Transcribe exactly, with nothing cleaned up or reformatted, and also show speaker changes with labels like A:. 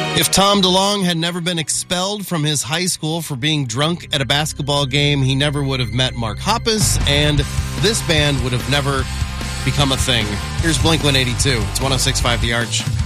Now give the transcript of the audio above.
A: If Tom DeLonge had never been expelled from his high school for being drunk at a basketball game, he never would have met Mark Hoppus, and this band would have never become a thing. Here's Blink one eighty-two. It's one oh six point five The Arch.